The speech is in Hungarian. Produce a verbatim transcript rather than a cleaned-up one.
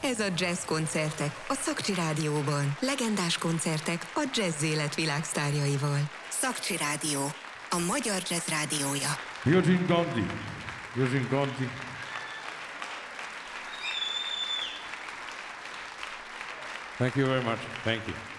Ez a Jazz koncertek a Szakcsi Rádióban. Legendás koncertek a jazz élet világsztárjaival. Szakcsi Rádió, a magyar jazz rádiója. Eugene Gondi. Eugene Gondi. Thank you very much. Thank you.